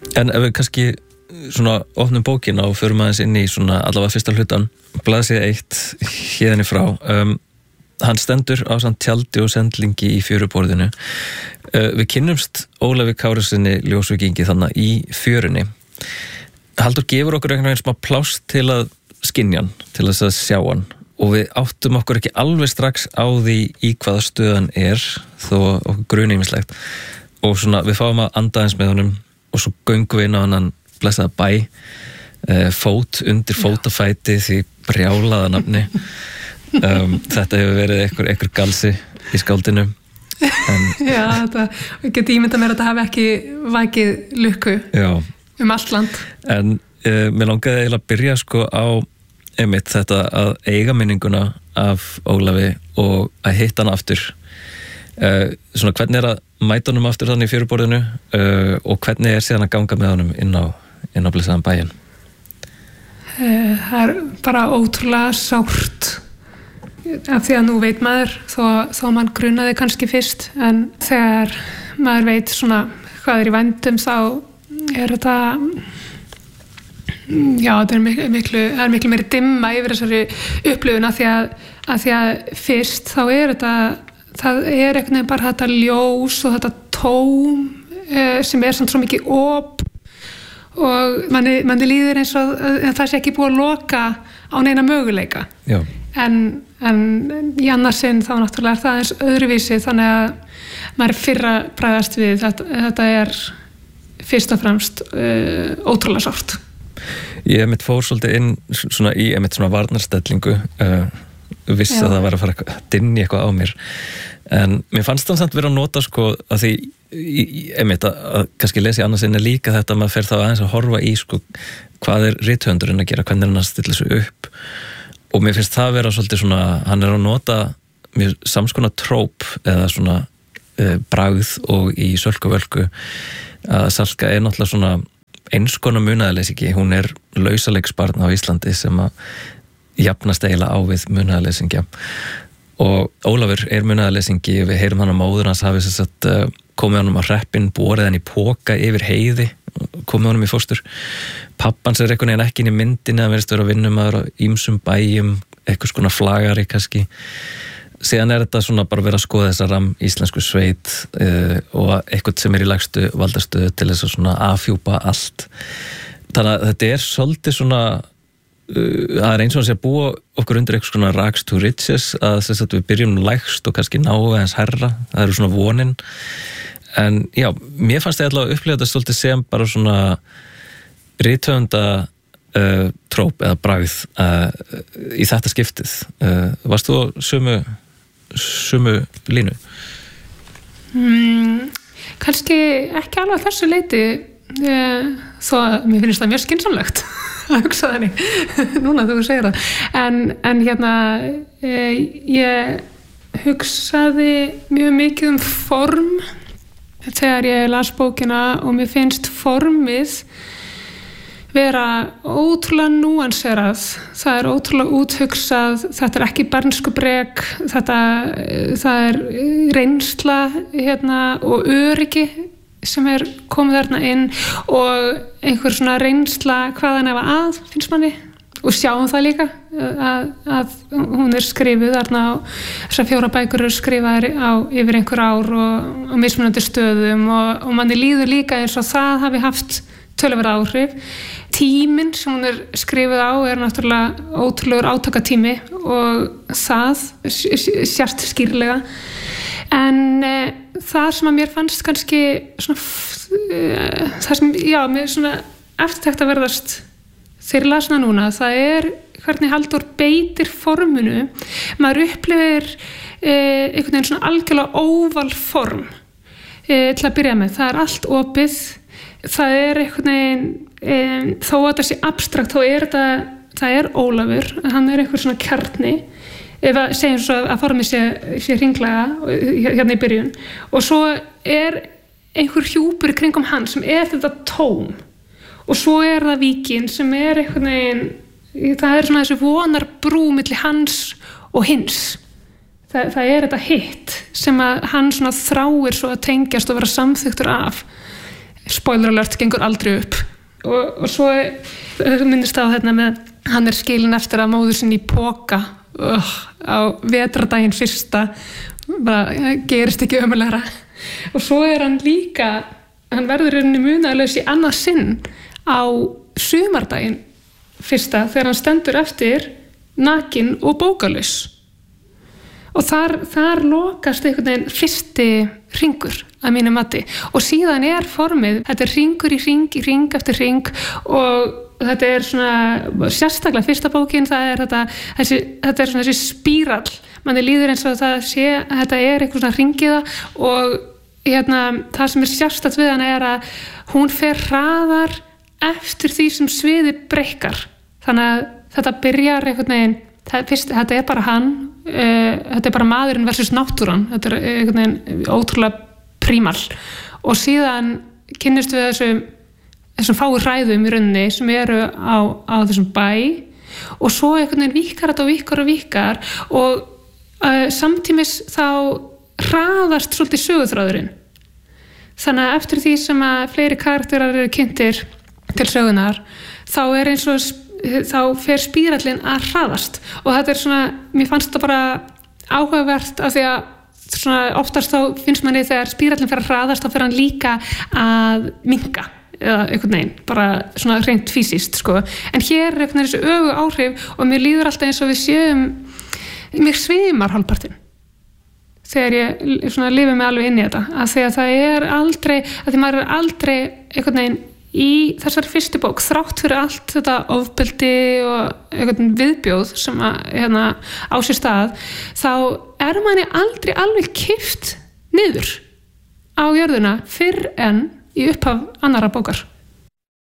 En ef við kannski svona opnum bókina og förum aðeins inn í svona allavega fyrsta hlutan, blaðsíða 1 héðan í frá. Hann stendur á samt tjaldi og sendlingi í fjöruborðinu. Við kynnumst Ólafi Kárasyni ljósvíkingi þannig í fjörunni. Halldór gefur okkur einhvern veginn smá pláss til að skynja hann, til þess að sjá hann. Og við áttum okkur ekki alveg strax á því í hvaða stöðan þó okkur gruni ýmislegt. Og svona við fáum að anda eins með honum og svo göngum við inn á hann blessaða bæ, fót undir fótafæti því brjálaða nafni. Þetta hefur verið einhver galsi í skáldinu. Já, þetta get ímynda mér að þetta hafi ekki vakið lukku allt land. En mér langaði eiginlega að byrja sko á einmitt þetta að eiga minninguna af Ólafi og að hitta hann aftur. Svona hvernig að mæta honum aftur þannig í fjöruborðinu og hvernig síðan að ganga með honum inn á blessaðan bæinn? Það bara ótrúlega sárt af því að nú veit maður þó mann grunaði kannski fyrst, en þegar maður veit svona hvað í vændum þá þetta það er miklu meiri dimma yfir þessari upplifun af því að fyrst þá það er einhvern veginn bara þetta ljós og þetta tóm sem samt svo mikið op og manni líður eins og það sé ekki búið að loka á neina möguleika. Já. En í annarsinn þá náttúrulega það eins öðruvísi, þannig að maður fyrra bræðast við þetta fyrst og fremst ótrúlega sárt. Ég mitt fór svolítið inn svona í svona varnarstellingu, vissi að það var að fara að dynja eitthvað á mér, en mér fannst það samt vera að nota sko að því að kannski lesi annarsinn líka þetta að maður fer þá aðeins að horfa í sko hvað rithöfundurinn að gera, hvernig hann að stilla sig upp. Og mér finnst það vera svolítið svona, hann að nota mjög samskona tróp eða svona bragð og í Sölku og Völku að Salka náttúrulega svona einskona munaðarleysingi, hún lausaleiksbarn á Íslandi sem að jafnast eiginlega á við munaðarleysingja. Og Ólafur munaðarleysingi, við heyrum hann á móður hans hafi þess að komið honum á hreppinn, borið hann í póka yfir heiði, komið honum í fóstur. Pappans einhvern veginn ekki inn í myndinni, það verðist vera að vinna maður á ýmsum bæjum, eitthvað skona flagari kannski. Síðan þetta svona bara verið að skoða þessa íslensku sveit og eitthvað sem í lægstu valdastöðu til þess að svona afhjúpa allt. Þannig að þetta svolítið svona, það eins og að búa okkur undir eitthvað svona rags to riches, að þess að við byrjum lægst og kannski ná aðeins herra, það eru svona vonin. En já, mér fannst ég allavega upplifa þetta svolítið sem bara svona rithöfunda tróp eða bragð í þetta skiptið. Varst þú á sömu línu? Kannski ekki alveg þessu leiti, þó að mér finnst það mjög skynsamlegt að hugsa þannig núna þú segir það. En ég hugsaði mjög mikið um form þegar ég las bókina og mér finnst formið vera ótrúlega núanserað, það ótrúlega úthugsað, þetta ekki bernskubrek, það reynsla og öryggi sem komið þarna inn og einhver svona reynsla hvaðan efa að, finnst manni, og sjáum það líka að hún skrifuð þarna á þessar 4 bækur skrifaðar yfir einhver ár og mismunandi stöðum og manni líður líka eins og það hafi haft töluverð áhrif. Tíminn sem hún skrifuð á náttúrulega ótrúlegur átakatími og það sjást skýrlega. En það sem að mér fannst kannski svona, það sem, mér svona eftirtekt að verðast þegar ég las hana núna, það hvernig Halldór beitir forminu. Maður upplifir einhvern veginn svona algjörlega óval form til að byrja með. Það allt opið, það einhvern veginn, þó að það sé abstrakt, það Ólafur, hann einhver svona kjarni, ef að segjum svo að formið sé hringlaga hérna í byrjun, og svo einhver hjúpur í kringum hann sem þetta tóm. Og svo það víkin sem einhvern veginn, það svona þessi vonar brú milli hans og hins. Það þetta hitt sem að hann svona þráir svo að tengjast og vera samþyktur af. spoiler alert, gengur aldrei upp og svo minnist á þetta með hann skilinn eftir að móður sinni í poka á vetradaginn fyrsta bara gerist ekki ömulegra og svo hann líka hann verður munaðarlaus í annað sinn á sumardaginn fyrsta þegar hann stendur eftir nakinn og bókalaus og þar lokast einhvern veginn fyrsti hringur að mínu mati og síðan formið, þetta hringur í hring eftir hring og þetta svona sérstaklega fyrsta bókin það þetta er svona þessi spírall manni líður eins og þetta eitthvað svona hringiða og það sem sérstakt við hana að hún fer hraðar eftir því sem sviði breikkar þannig að þetta byrjar einhvern veginn þetta bara hann þetta bara maðurinn versus náttúran þetta einhvern veginn ótrúlega prímal og síðan kynnist við þessum fáu hræðum í rauninni sem eru á þessum bæ og svo einhvern veginn víkkar þetta og víkkar og samtímis þá hraðast svolítið söguþráðurinn þannig að eftir því sem að fleiri karakterar eru kynntir til sögunar þá eins og þá fer spírallinn að hraðast og þetta svona, mér fannst þetta bara áhugavert af því að svona oftast þá finnst manni þegar spírallinn fer að hraðast þá fer hann líka að minnka eða einhvern veginn, bara svona hreint fysiskt sko, en hér einhvern veginn þessu öfu áhrif og mér líður alltaf eins og við séum mér svimar hálfpartinn þegar ég svona lifi mig alveg inn í þetta að því að það aldrei að því maður aldrei einhvern veginn í þessari fyrstu bók þrátt fyrir allt þetta ofbeldi og einhvern viðbjóð sem að á sér stað þá manni aldrei alveg kippt niður á jörðina fyrr en í upphaf annarra bókar